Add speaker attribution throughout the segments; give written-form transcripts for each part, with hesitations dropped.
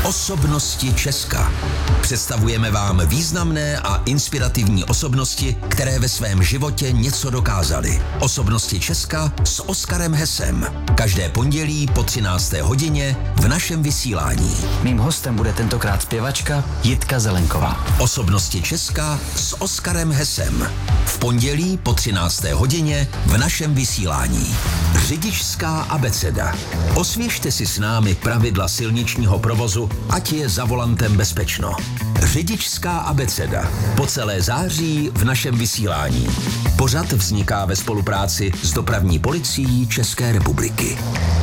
Speaker 1: Osobnosti Česka. Představujeme vám významné a inspirativní osobnosti, které ve svém životě něco dokázaly. Osobnosti Česka s Oskarem Hesem. Každé pondělí po 13. hodině v našem vysílání.
Speaker 2: Mým hostem bude tentokrát zpěvačka Jitka Zelenková.
Speaker 1: Osobnosti Česka s Oskarem Hesem. V pondělí po 13. hodině v našem vysílání. Řidičská abeceda. Osvěžte si s námi pravidla silničního provozu, ať je za volantem bezpečno. Řidičská abeceda. Po celé září v našem vysílání. Pořad vzniká ve spolupráci s Dopravní policií České republiky.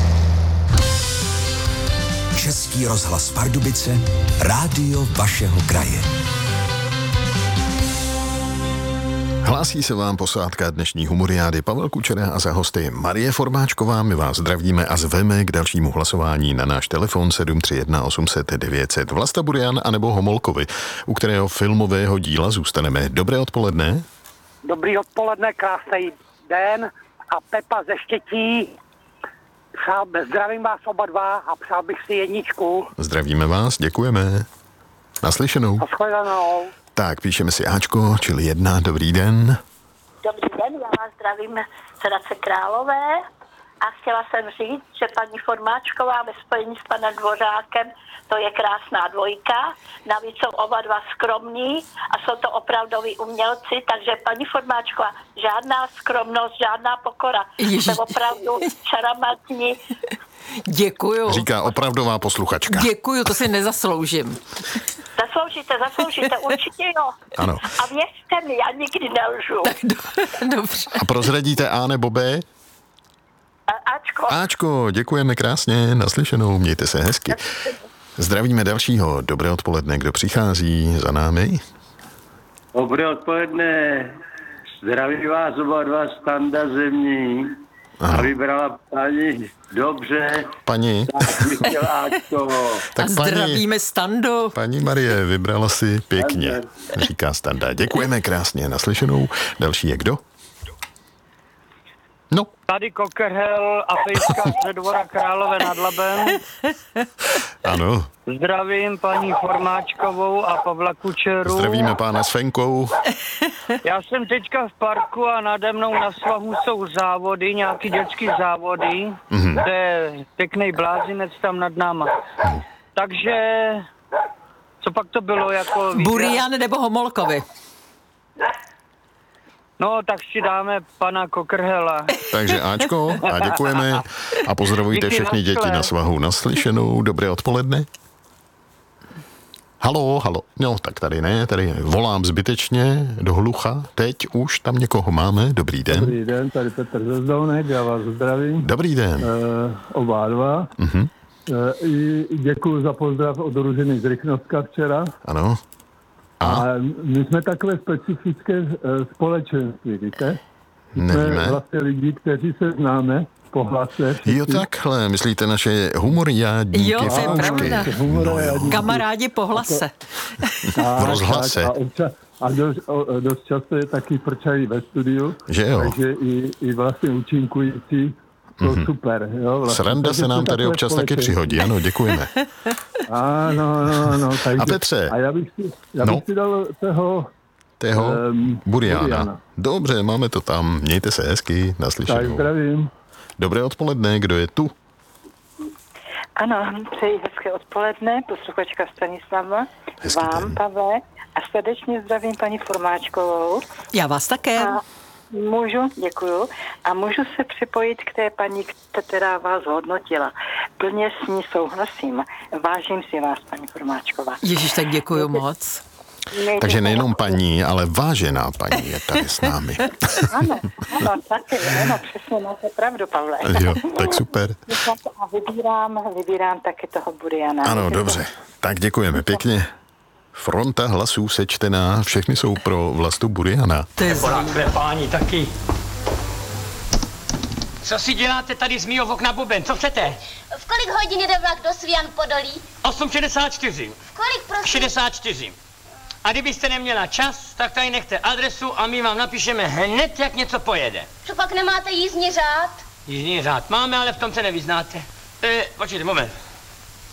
Speaker 1: Český rozhlas Pardubice, rádio vašeho kraje.
Speaker 3: Hlásí se vám posádka dnešní humoriády Pavel Kučera a za hosty Marie Formáčková. My vás zdravíme a zveme k dalšímu hlasování na náš telefon 731 800 900. Vlasta Burian anebo Homolkovi, u kterého filmového díla zůstaneme. Dobré odpoledne.
Speaker 4: Dobrý odpoledne, krásný den a Pepa ze Štětí. Zdravím vás oba dva a přál bych si jedničku.
Speaker 3: Zdravíme vás, děkujeme. Naslyšenou.
Speaker 4: Nashledanou.
Speaker 3: Tak, píšeme si Ačko, čili 1, dobrý den.
Speaker 5: Dobrý den, já vás zdravím z Hradce Králové a chtěla jsem říct, že paní Formáčková ve spojení s panem Dvořákem, to je krásná dvojka, navíc jsou oba dva skromní a jsou to opravdoví umělci, takže paní Formáčková, žádná skromnost, žádná pokora, jste opravdu šarmantní.
Speaker 6: Děkuju.
Speaker 3: Říká opravdová posluchačka.
Speaker 6: Děkuju, to si nezasloužím.
Speaker 5: Zasloužíte, určitě jo.
Speaker 3: Ano.
Speaker 5: A věřte mi, já nikdy nelžu.
Speaker 6: Dobře.
Speaker 3: A prozradíte A nebo B?
Speaker 5: Ačko.
Speaker 3: Ačko, děkujeme krásně, naslyšenou, mějte se hezky. Zdravíme dalšího, dobré odpoledne, kdo přichází za námi?
Speaker 7: Dobré odpoledne, zdraví vás oba dva, Standa Zemní. A vybrala paní dobře.
Speaker 3: Paní.
Speaker 6: Tak zdravíme Stando.
Speaker 3: Paní Marie, vybrala si pěkně, říká Standa. Děkujeme krásně, naslyšenou. Další je kdo? No.
Speaker 4: Tady Kokerhel a Pejska ze Dvora Králové nad Labem.
Speaker 3: Ano.
Speaker 4: Zdravím paní Formáčkovou a Pavla Kučeru.
Speaker 3: Zdravíme pána s Fenkou.
Speaker 4: Já jsem teďka v parku a nade mnou na svahu jsou závody, nějaký dětský závody. To je pěkný blázinec tam nad náma. Takže, co pak to bylo jako...
Speaker 6: Burian nebo Homolkovi?
Speaker 4: No, tak si dáme pana Kokerhela.
Speaker 3: Takže Ačko, a děkujeme a pozdravujte všechny děti na svahu. Naslyšenou, dobré odpoledne. Halo. No, tak tady ne, tady volám zbytečně do hlucha. Teď už tam někoho máme. Dobrý den.
Speaker 8: Dobrý den, tady Petr ze Zdounek, já vás zdravím.
Speaker 3: Dobrý den.
Speaker 8: Oba dva. Děkuju za pozdrav od Ružiny z Rychnovska včera.
Speaker 3: Ano.
Speaker 8: A my jsme takové specifické společenství, víte?
Speaker 3: Nevíme.
Speaker 8: Jsme vlastně lidi, kteří se známe po hlase.
Speaker 3: Jo, takhle, myslíte naše humoriádníky,
Speaker 6: jo, to je pravda.
Speaker 3: No,
Speaker 6: kamarádi po hlase.
Speaker 3: V rozhlase.
Speaker 8: A dost často je taky prčají ve studiu.
Speaker 3: Že jo.
Speaker 8: Takže i vlastně účinkující. To super, jo. Vlastně.
Speaker 3: Sranda se nám tady občas taky přihodí, ano, děkujeme.
Speaker 8: Ano. Takže,
Speaker 3: a Petře?
Speaker 8: A já bych si dal tého
Speaker 3: Buriana. Dobře, máme to tam, mějte se hezky, naslyšenou.
Speaker 8: Tak zdravím.
Speaker 3: Dobré odpoledne, kdo je tu?
Speaker 5: Ano, přeji hezké odpoledne, posluchačka Stanislava, vám, Pavle, a srdečně zdravím paní Formáčkovou.
Speaker 6: Já vás také.
Speaker 5: Děkuju. A můžu se připojit k té paní, která vás hodnotila. Plně s ní souhlasím. Vážím si vás, paní Formáčková.
Speaker 6: Ježiš, tak děkuju moc.
Speaker 3: Takže nejenom paní, ale vážená paní je tady s námi.
Speaker 5: Ano, taky, přesně máte pravdu, Pavle.
Speaker 3: Jo, tak super.
Speaker 5: A vybírám taky toho Buriana.
Speaker 3: Ano, dobře. Tak děkujeme pěkně. Fronta hlasů sečtená, všechny jsou pro Vlastu Buriana.
Speaker 4: To je páni taky.
Speaker 9: Co si děláte tady z mýho okna, Buben? Co chcete?
Speaker 10: V kolik hodin jde vlak do Svian Podolí?
Speaker 9: 8:64.
Speaker 10: V kolik, prosím?
Speaker 9: 64. A kdybyste neměla čas, tak tady nechte adresu a my vám napíšeme hned, jak něco pojede.
Speaker 10: Co pak nemáte jízdní řád?
Speaker 9: Jízdní řád máme, ale v tom se nevyznáte. Počkejte, moment.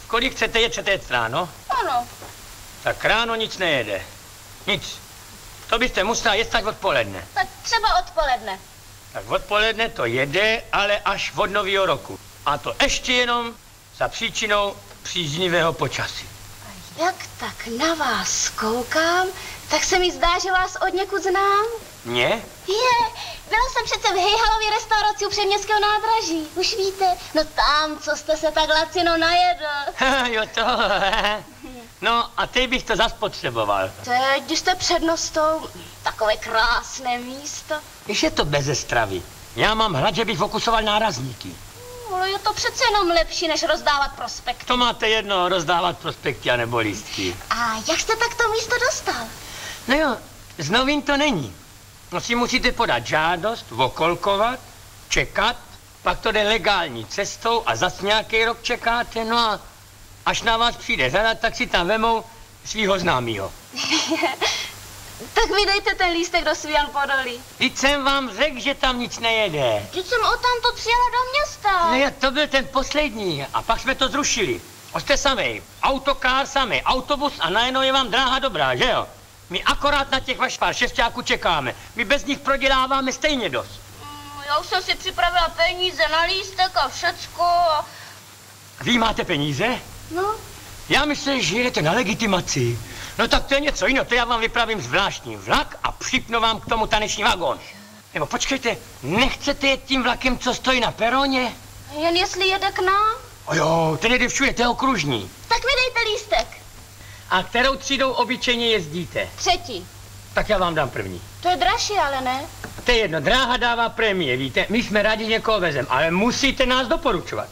Speaker 9: Kolik chcete jet ráno?
Speaker 10: Ano.
Speaker 9: Tak ráno nic nejede. Nic. To byste musela jet tak odpoledne.
Speaker 10: Tak třeba odpoledne.
Speaker 9: Tak odpoledne to jede, ale až od nového roku. A to ještě jenom za příčinou příznivého počasí.
Speaker 10: Jak tak na vás koukám, tak se mi zdá, že vás od někud znám.
Speaker 9: Mě?
Speaker 10: Byla jsem přece v Hejhalově restauraci u Přeměstského nádraží. Už víte, no tam, co jste se tak lacino najedl.
Speaker 9: Jo to. No a teď bych to zas potřeboval.
Speaker 10: Teď, když jste přednostou, takové krásné místo.
Speaker 9: Když je to beze stravy. Já mám hlad, že bych okusoval nárazníky.
Speaker 10: Ale je to přece jenom lepší, než rozdávat prospekty.
Speaker 9: To máte jedno, rozdávat prospekty a nebo lístky.
Speaker 10: A jak jste tak to místo dostal?
Speaker 9: No jo, z novin to není. No si musíte podat žádost, okolkovat, čekat, pak to jde legální cestou a zas nějaký rok čekáte, no a až na vás přijde řada, tak si tam vemou svýho známýho.
Speaker 10: Tak mi dejte ten lístek do Svian Podolí.
Speaker 9: Teď jsem vám řekl, že tam nic nejede.
Speaker 10: Teď jsem odtamtud přijela do města.
Speaker 9: No to byl ten poslední a pak jsme to zrušili. Jste samej, autokár samej, autobus a najednou je vám dráha dobrá, že jo? My akorát na těch vaš pár šestáků čekáme. My bez nich proděláváme stejně dost.
Speaker 10: Já už jsem si připravila peníze na lístek a všecko.
Speaker 9: Vy máte peníze?
Speaker 10: No.
Speaker 9: Já myslím, že jedete na legitimaci. No tak to je něco jiného, to já vám vypravím zvláštní vlak a připnu vám k tomu taneční vagón. Nebo počkejte, nechcete jet tím vlakem, co stojí na peroně?
Speaker 10: Jen jestli jede k nám?
Speaker 9: O jo, ten jede všude, to je okružní.
Speaker 10: Tak mi dejte lístek.
Speaker 9: A kterou třídou obyčejně jezdíte?
Speaker 10: 3.
Speaker 9: Tak já vám dám první.
Speaker 10: To je dražší, ale ne.
Speaker 9: To je jedno, dráha dává prémie, víte, my jsme rádi někoho vezem, ale musíte nás doporučovat.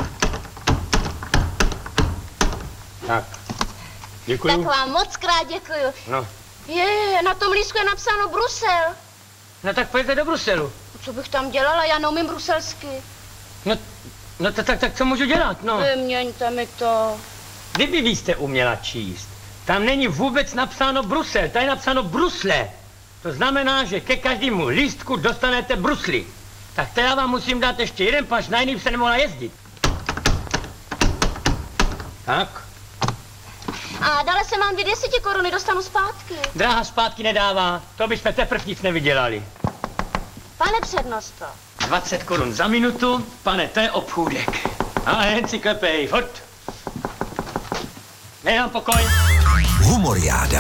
Speaker 9: Tak, děkuju.
Speaker 10: Tak vám moc krát děkuju.
Speaker 9: No.
Speaker 10: Na tom lístku je napsáno Brusel.
Speaker 9: No tak pojďte do Bruselu.
Speaker 10: Co bych tam dělala, já neumím bruselsky.
Speaker 9: No tak co můžu dělat, no?
Speaker 10: Vyměňte mi to.
Speaker 9: Kdyby vy jste uměla číst, tam není vůbec napsáno Brusel, tady je napsáno Brusle. To znamená, že ke každému lístku dostanete brusly. Tak to já vám musím dát ještě jeden paš, na jiný se nemohla jezdit. Tak.
Speaker 10: A dále se mám 10 koruny, dostanu zpátky.
Speaker 9: Dráha zpátky nedává, to bychom teprve nic nevydělali.
Speaker 10: Pane přednosto.
Speaker 9: 20 korun za minutu, pane, to je obchůdek. A jen si klepej, furt. Nechám pokoj.
Speaker 1: Humoriáda.